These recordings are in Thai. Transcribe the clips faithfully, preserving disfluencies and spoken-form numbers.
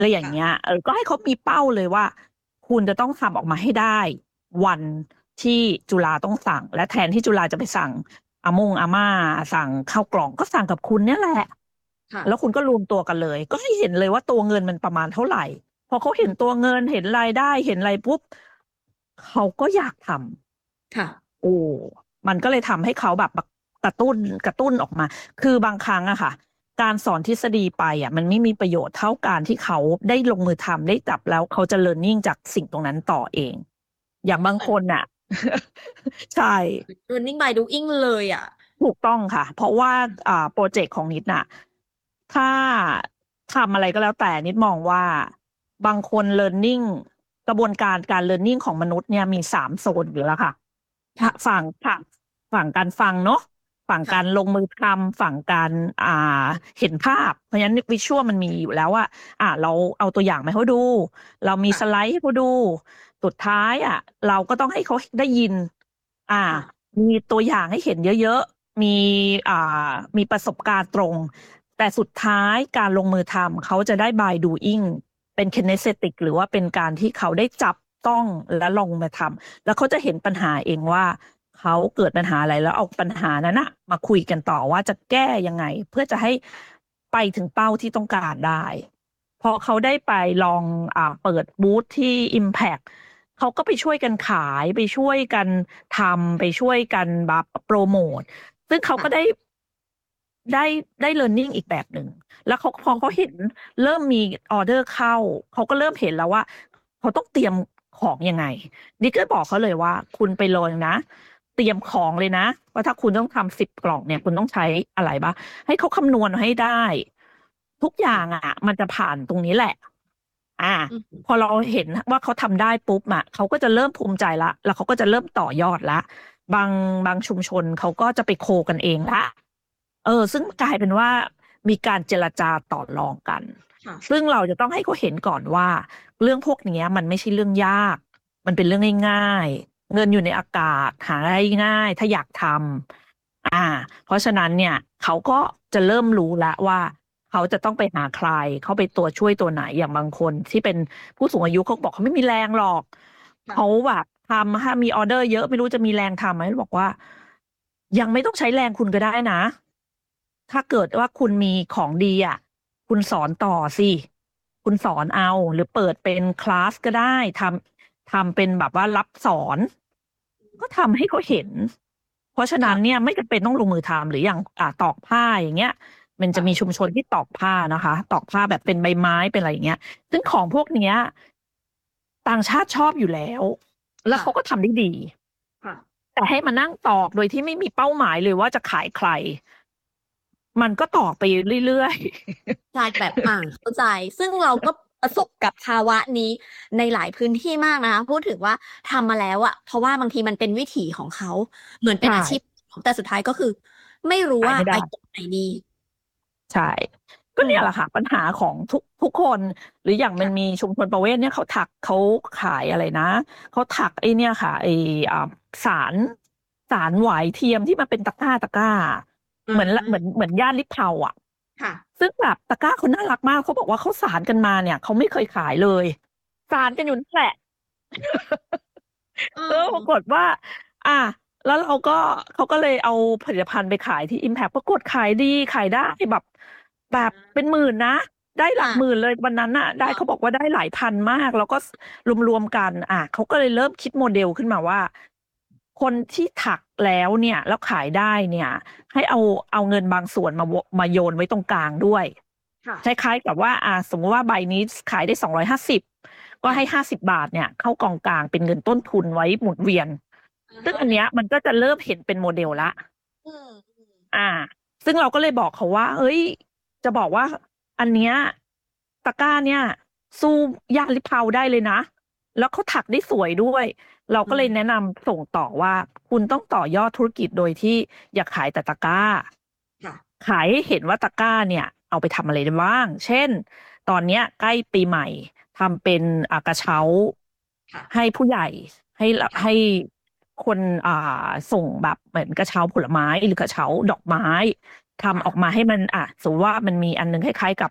อะไรอย่างค่ะเงี้ยเออก็ให้เขามีเป้าเลยว่า คุณจะต้องทำออกมาให้ได้วันที่จุฬาต้องสั่งและแทนที่จุฬาจะไปสั่งอามงอาม่าสั่งข้าวกล่องก็สั่งกับคุณเนี่ยแหละค่ะแล้วคุณก็รวมตัวกันเลยก็ให้เห็นเลยว่าตัวเงินมันประมาณเท่าไหร่พอเขาเห็นตัวเงินเห็นรายได้เห็นอะไรปุ๊บเขาก็อยากทค่ะำโอ้มันก็เลยทำให้เขาแบบกระตุ้นกระตุ้นออกมาคือบางครั้งอะค่ะการสอนทฤษฎีไปอะมันไม่มีประโยชน์เท่าการที่เขาได้ลงมือทำได้จับแล้วเขาจะ learning จากสิ่งตรงนั้นต่อเองอย่างบางเหมือนคนน่ะ ใช่ learning by doing เลยอ่ะถูกต้องค่ะ เพราะว่าอ่าโปรเจกต์ของนิดน่ะถ้าทำอะไรก็แล้วแต่นิดมองว่าบางคน learning กระบวนการการ learning ของมนุษย์เนี่ยมีสามโซนอยู่แล้วค่ะค่ะฝั่งฝั่งฝั่งการฟังเนาะฝั่งการลค่ะงมือทำฝั่งการอ่าเห็นภาพเพราะฉะนั้นวิชวลมันมีอยู่แล้วว่าอ่าเราเอาตัวอย่างมาให้เขาดูเรามีสไลค่ะด์ให้เขาดูสุดท้ายอ่ะเราก็ต้องให้เขาได้ยินอ่าค่ะมีตัวอย่างให้เห็นเยอะๆ มีอ่ามีประสบการณ์ตรง แต่สุดท้ายการลงมือทำเขาจะได้ by doing เป็น kinesthetic หรือว่าเป็นการที่เขาได้จับต้องและลงมือทำแล้วเขาจะเห็นปัญหาเองว่าเขาเกิดปัญหาอะไรแล้วเอาปัญหานั้นนะมาคุยกันต่อว่าจะแก้ยังไงเพื่อจะให้ไปถึงเป้าที่ต้องการได้พอเขาได้ไปลองอ่าเปิดบูธที่ Impact เขาก็ไปช่วยกันขายไปช่วยกันทำไปช่วยกันแบบโปรโมทซึ่งเขาก็ได้ค่ะได้ได้ learning อีกแบบหนึ่งแล้วเขาพอเขาเห็นเริ่มมีออเดอร์เข้าเขาก็เริ่มเห็นแล้วว่าเขาต้องเตรียมของยังไงนี่ก็บอกเขาเลยว่าคุณไปลงนะเตรียมของเลยนะว่าถ้าคุณต้องทำสิบกล่องเนี่ยคุณต้องใช้อะไรบ้างให้เขาคำนวณให้ได้ทุกอย่างอ่ะมันจะผ่านตรงนี้แหละ อ่าอืมพอเราเห็นว่าเขาทำได้ปุ๊บอะเขาก็จะเริ่มภูมิใจละแล้วเขาก็จะเริ่มต่อยอดละบางบางชุมชนเขาก็จะไปโคกันเองละเออซึ่งกลายเป็นว่ามีการเจรจาต่อรองกันซึ่ค่ะงเราจะต้องให้เขาเห็นก่อนว่าเรื่องพวกเนี้ยมันไม่ใช่เรื่องยากมันเป็นเรื่องง่ายๆเงินอยู่ในอากาศหาได้ง่ายถ้าอยากทำอ่าเพราะฉะนั้นเนี่ยเขาก็จะเริ่มรู้แล้วว่า เขาจะต้องไปหาใครเขาไปตัวช่วยตัวไหนอย่างบางคนที่เป็นผู้สูงอายุเขาบอกเขาไม่มีแรงหรอกเขาค่ะแบบทำถ้ามีออเดอร์เยอะไม่รู้จะมีแรงทำไหมบอกว่ายังไม่ต้องใช้แรงคุณก็ได้นะถ้าเกิดว่าคุณมีของดีอ่ะคุณสอนต่อสิคุณสอนเอาหรือเปิดเป็นคลาสก็ได้ทำทำเป็นแบบว่ารับสอนก็ทำให้เขาเห็นเพราะฉะนั้นค่ะเนี่ยไม่จำเป็นต้องลงมือทำหรืออย่างอ่าตอกผ้าอย่างเงี้ย มันจะมีค่ะชุมชนที่ตอกผ้านะคะตอกผ้าแบบเป็นใบไม้เป็นอะไรอย่างเงี้ยซึ่งของพวกเนี้ยต่างชาติชอบอยู่แล้วแล้วค่ะเขาก็ทำได้ดีค่ะแต่ให้มานั่งตอกโดยที่ไม่มีเป้าหมายเลยว่าจะขายใครมันก็ตอกไปเรื่อยใช่แบบอ่าเข้าใจซึ่งเราก็ประสบกับภาวะนี้ในหลายพื้นที่มากนะคะพูดถึงว่าทำมาแล้วอะเพราะว่าบางทีมันเป็นวิถีของเขาเหมือนๆใช่เป็นอาชีพแต่สุดท้ายก็คือไม่รู้ว่าไปขายไม่ได้ตรงไหนดีใช่ก็อืมเนี่ยแหละค่ะปัญหาของทุกทุกคนหรืออย่างมันมีค่ะชุมชนประเวศเนี่ยเขาถักเขาขายอะไรนะเขาถักไอ้เนี่ยค่ะไอ้อ่าสารสารไหวเทียมที่มันเป็นตะกร้าตะกร้าอ่เหมือนเหมือนาเหมือนย่านลิปเทาอ่ะค่ะซึ่งแบบตะกร้าเขาน่ารักมากเขาบอกว่าเขาสารกันมาเนี่ยเขาไม่เคยขายเลยสารกันอยู่นั่นแหละเอเออปรากฏอว่าอ่ะแล้วเราก็เขาก็เลยเอาผลิตภัณฑ์ไปขายที่ Impact ปรากฏขายดีขายได้แบบแบบเป็นหมื่นนะได้หลักค่ะหมื่นเลยวันนั้นน่ะได้เขาบอกว่าได้หลายพันมากแล้วก็รวมๆกันอ่ะเขาก็เลยเริ่มคิดโมเดลขึ้นมาว่าคนที่ถักแล้วเนี่ยแล้วขายได้เนี่ยให้เอาเอาเงินบางส่วนมามาโยนไว้ตรงกลางด้วยค่ะคล้ายๆกับว่าอ่าสมมติว่าใบนี้ขายได้สองร้อยห้าสิบ ก็ค่ะให้ห้าสิบบาทเนี่ยเข้ากองกลางเป็นเงินต้นทุนไว้หมุนเวียนอ่าซึ่งอันเนี้ยฮะมันก็จะเริ่มเห็นเป็นโมเดลละอืมอืมอ่าซึ่งเราก็เลยบอกเขาว่าเอ้ยจะบอกว่าอันเนี้ยตะกร้าเนี่ยสู้ยาลิเพาได้เลยนะแล้วเขาถักได้สวยด้วยเราอืก็เลยแนะมนำส่งต่อว่าคุณต้องต่อยอดธุรกิจโดยที่อย่าขายแต่ตะกร้าค่ะขายให้เห็นว่าตะกร้าเนี่ยเอาไปทำอะไรได้บ้างเช่นตอนเนี้ยใกล้ปีใหม่ ทำเป็นอ่ากระเช้าค่ะให้ผู้ใหญ่ให้ค่ะให้คนอ่าส่งแบบเหมือนกระเช้าผลไม้หรือกระเช้าดอกไม้ทำออกมาค่ะให้มันอ่ะสมมติว่ามันมีอันนึงคล้ายๆกับ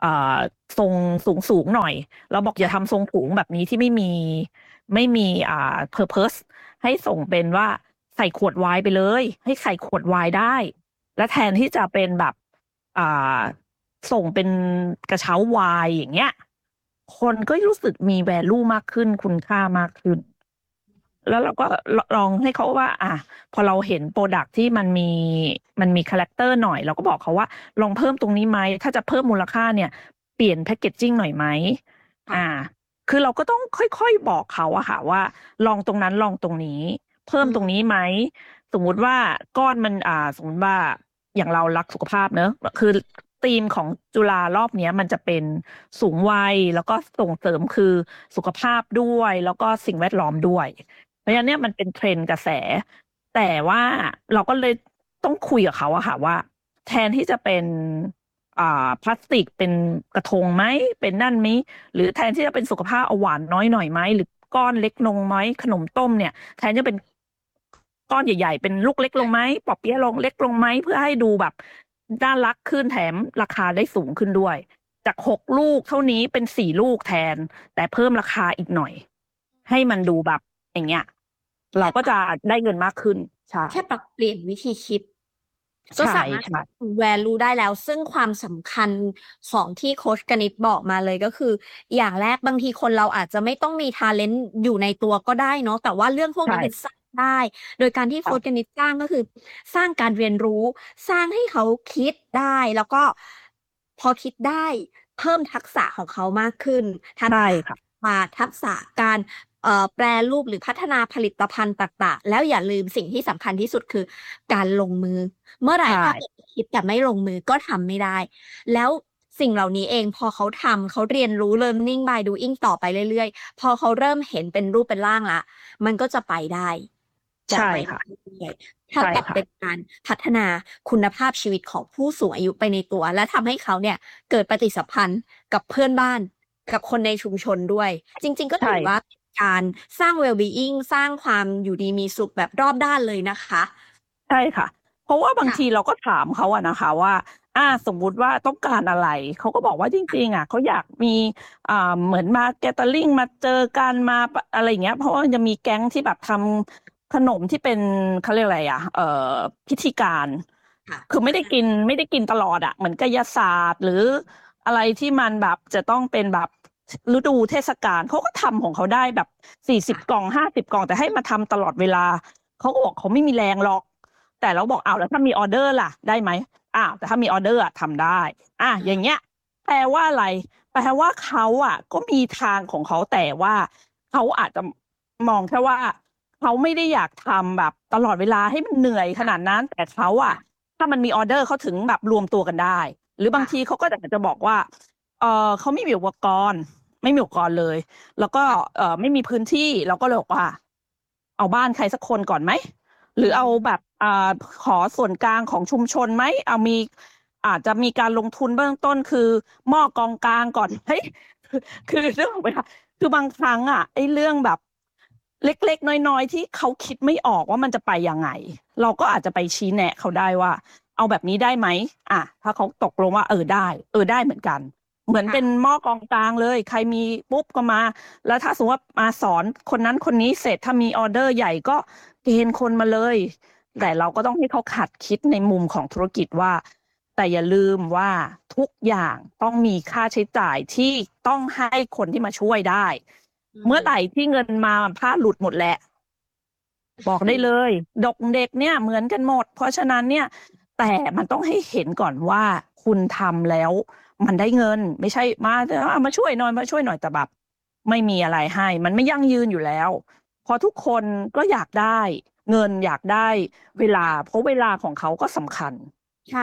อ่าทรงสูงสูงหน่อยเราบอกอย่าทำทรงถุงแบบนี้ที่ไม่มีไม่มีอ่า purpose ให้ส่งเป็นว่าใส่ขวดไวน์ไปเลย ให้ใส่ขวดไวน์ได้ และแทนที่จะเป็นแบบอ่าส่งเป็นกระเช้าไวน์อย่างเงี้ยคนก็รู้สึกมี value มากขึ้นคุณค่ามากขึ้น แล้วเราก็ลลองให้เขาว่า อ่ะพอเราเห็น product ที่มันมีมันมีคาแรคเตอร์หน่อย เราก็บอกเขาว่าลองเพิ่มตรงนี้ไหม ถ้าจะเพิ่มมูลค่าเนี่ย เปลี่ยนแพ็กเกจจิ้งหน่อยไหมค่ะอ่า คือเราก็ต้องค่อยๆบอกเขาอะค่ะว่า ลองตรงนั้นลองตรงนี้ เพิ่อืมตรงมนี้ไหม สมมุติว่าก้อนมัน อ่า สมมุติว่าอย่างเรารักสุขภาพเนาะ คือธีมของจุฬารอบเนี้ยมันจะเป็นสูงวัย แล้วก็ส่งเสริมคือสุขภาพด้วย แล้วก็สิ่งแวดล้อมด้วย เพราะฉะนั้นเนี่ยมันเป็น trend กระแส แต่ว่าเราก็เลยต้องคุยกับเขาอะค่ะว่า แทนที่จะเป็น อ่า พลาสติก เป็นกระทงไหม เป็นนั่นไหม หรือแทนที่จะเป็นสุขภาพเอาหวานน้อยหน่อยไหม หรือก้อนเล็กลงไหม ขนมต้มเนี่ย แทนที่จะเป็น ก้อนใหญ่ ๆ เป็นลูกเล็กลงไหม ปอเปี๊ยะลง เล็กลงไหม เพื่อให้ดูแบบน่ารักขึ้น แถมราคาได้สูงขึ้นด้วย จาก หก ลูกเท่านี้เป็น สี่ ลูกแทน แต่เพิ่มราคาอีกหน่อย ให้มันดูแบบอย่างเงี้ย เราก็จะได้เงินมากขึ้น ใช่แค่ปรับเปลี่ยนวิธีคิดใก็ช่สามารถใช่ value ได้แล้ว ซึ่งความสำคัญของที่โคชกนิษฐ์บอกมาเลย ก็คืออย่างแรกบางทีคนเราอาจจะไม่ต้องมี ทาเลนต์ อยู่ในตัวก็ได้เนาะ แต่ว่าเรื่องพวกใช่นี้มันสร้างได้ โดยการที่คโค่ะชกนิษฐ์สร้าง ก็คือสร้างการเรียนรู้ สร้างให้เขาคิดได้ แล้วก็พอคิดได้เพิ่มทักษะของเขามากขึ้น ทักใช่ค่ะอ่า ทักษะการ เอ่อ แปรรูปหรือพัฒนาผลิตภัณฑ์ต่าง ๆ แล้วอย่าลืมสิ่งที่สำคัญที่สุดคือการลงมือ เมื่อไหใร่ช่ถ้าเกิดคิดแต่ไม่ลงมือก็ทำไม่ได้ แล้วสิ่งเหล่านี้เองพอเขาทำ เขาเรียนรู้ learning by doing ต่อไปเรื่อย ๆ พอเขาเริ่มเห็นเป็นรูปเป็นร่างแล้ว มันก็จะไปได้ใช่ไปค่ะเรื่อยๆ เท่าใช่กับค่ะเป็นการพัฒนาคุณภาพชีวิตของผู้สูงอายุไปในตัว และทำให้เขาเนี่ยเกิดปฏิสัมพันธ์กับเพื่อนบ้าน กับคนในชุมชนด้วย จริง ๆ ก็ใช่ถือว่า การสร้าง well-being สร้างความอยู่ดีมีสุขแบบรอบด้านเลยนะคะใช่ค่ะ เพราะว่าบางค่ะทีเราก็ถามเขาอะนะคะว่า อา สมมุติว่าต้องการอะไร เขาก็บอกว่าจริง ๆ อะเขาอยากมี อ่า เหมือนมา gathering มาเจอกัน มา ป อะไรอย่างเงี้ย เพราะว่ามันจะมีแก๊งที่แบบทำขนมที่เป็น เขาเรียกอะไรอะ เอ่อ พิธีการค่ะคือไม่ได้กิน ไม่ได้กินตลอดอะ เหมือนกายศาสตร์ หรืออะไรที่มันแบบจะต้องเป็นแบบ ช ฤดูเทศกาล เขาก็ทำของเขาได้แบบ สี่สิบค่ะกล่อง ห้าสิบ กล่อง แต่ให้มาทำตลอดเวลา เขาก็บอกเขาไม่มีแรงหรอก แต่เราบอก อ้าว แล้วถ้ามีออร์เดอร์ล่ะ ได้ไหม? อ้าว แต่ถ้ามีออร์เดอร์อะทำได้ อา อย่างเงี้ย แปลว่าอะไร แปลว่าเขาอะก็มีทางของเขา แต่ว่าเขาอาจจะมองแค่ว่า เขาไม่ได้อยากทำแบบตลอดเวลาให้มันเหนื่อยขนาดนั้น แต่เขาอค่ะะถ้ามันมีออร์เดอร์เขาถึงแบบรวมตัวกันได้ หรือบางค่ะทีเขาก็อยากจะบอกว่า เอ่อ เขาไม่มีอุปกรณ์ ไม่มีอุปกรณ์เลย แล้วก็ค่ะเอ่อ ไม่มีพื้นที่ เราก็เลยบอกว่า เอาบ้านใครสักคนก่อนไหม? หรือเอาแบบ อ่า ขอส่วนกลางของชุมชนไหม? เอามี อาจจะมีการลงทุนเบื้องต้น คือหม้อกองกลางก่อน เฮ้ย คือ คือนึกออกไหมคะ? คือบางครั้งอะไอ้เรื่องแบบเล็ก ๆ น้อย ๆ ที่เขาคิดไม่ออกว่ามันจะไปยังไง เราก็อาจจะไปชี้แนะเขาได้ว่า เอาแบบนี้ได้ไหม? อา ถ้าเขาตกลงว่า เออ ได้ เออ ได้เหมือนกัน เหมือนค่เป็ะนหม้อกองกลางเลย ใครมีปุ๊บก็มา แล้วถ้าสมมุติว่ามาสอนคนนั้นคนนี้เสร็จ ถ้ามีออร์เดอร์ใหญ่ก็เกณฑ์คนมาเลย แต่เราก็ต้องให้เขาหัดคิดในมุมของธุรกิจว่า แต่อย่าลืมว่าทุกอย่างต้องมีค่าใช้จ่ายที่ต้องให้คนที่มาช่วยได้อืเมื่อไหมร่ที่เงินมาพลาดหลุดหมดแหละ บอกได้เลย ดก เด็กเนี่ยเหมือนกันหมด เพราะฉะนั้นเนี่ย แต่มันต้องให้เห็นก่อนว่าคุณทำแล้วมันได้เงิน ไม่ใช่มา "อา มาช่วยหน่อย มาช่วยหน่อย" แต่แบบไม่มีอะไรให้ มันไม่ยั่งยืนอยู่แล้ว เพราะทุกคนก็อยากได้เงิน อยากได้เวลา เพราะเวลาของเขาก็สำคัญใช่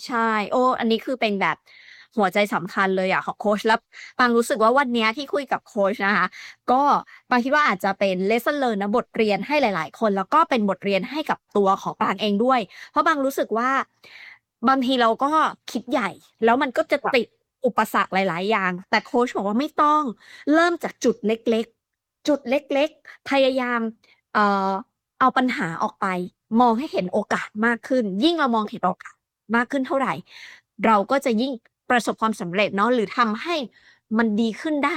ๆ โอ้ อันนี้คือเป็นแบบหัวใจสำคัญเลยอะของโคช แล้วปางรู้สึกว่าวันเนี้ยที่คุยกับโคชนะคะ ก็ปางคิดว่าอาจจะเป็น lesson learn นะ บทเรียนให้หลาย ๆ คน แล้วก็เป็นบทเรียนให้กับตัวของปางเองด้วย เพราะปางรู้สึกว่า บางทีเราก็คิดใหญ่ แล้วมันก็จะค่ะติดอุปสรรคหลาย ๆ อย่าง แต่โคชบอกว่าไม่ต้อง เริ่มจากจุดเล็ก ๆ จุดเล็ก ๆ พยายาม เอ่อ เอาปัญหาออกไป มองให้เห็นโอกาสมากขึ้น ยิ่งเรามองถูเกตห็นโ้อองกาสมากขึ้นเท่าไร เราก็จะยิ่งประสบความสำเร็จเนาะหรือทำให้มันดีขึ้นได้